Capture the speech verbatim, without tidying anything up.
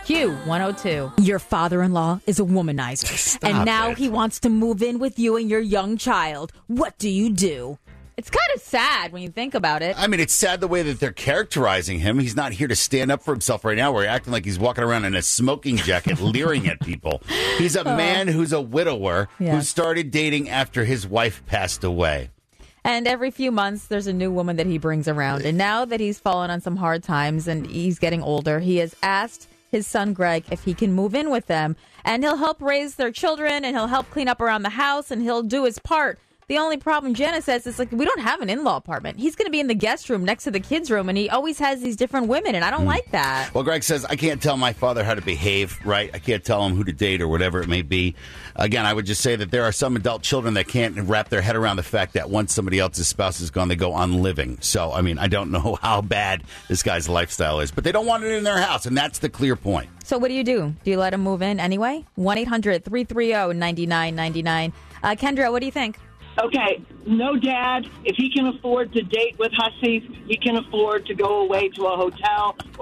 Q one oh two. Your father-in-law is a womanizer. Stop and now it. he wants to move in with you and your young child. What do you do? It's kind of sad when you think about it. I mean, it's sad the way that they're characterizing him. He's not here to stand up for himself right now. We're acting like he's walking around in a smoking jacket, leering at people. He's a man who's a widower Yeah. who started dating after his wife passed away. And every few months, there's a new woman that he brings around. And now that he's fallen on some hard times and he's getting older, he has asked his son, Greg, if he can move in with them. And he'll help raise their children, and he'll help clean up around the house, and he'll do his part. The only problem, Jenna says, is like we don't have an in-law apartment. He's going to be in the guest room next to the kids' room, and he always has these different women, and I don't like that. Well, Greg says, I can't tell my father how to behave, right? I can't tell him who to date or whatever it may be. Again, I would just say that there are some adult children that can't wrap their head around the fact that once somebody else's spouse is gone, they go on living. So, I mean, I don't know how bad this guy's lifestyle is, but they don't want it in their house, and that's the clear point. So what do you do? Do you let him move in anyway? one eight hundred three three zero nine nine nine nine. Uh, Kendra, what do you think? Okay, no dad. If he can afford to date with hussies, he can afford to go away to a hotel